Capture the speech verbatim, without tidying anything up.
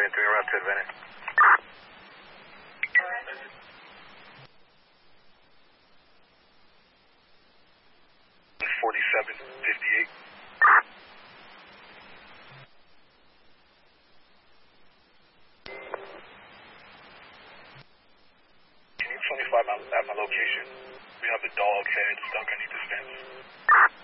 Unit three, around to Advantage. forty-seven fifty-eight. Can you twenty-five at my location? We have a dog head stuck underneath this fence.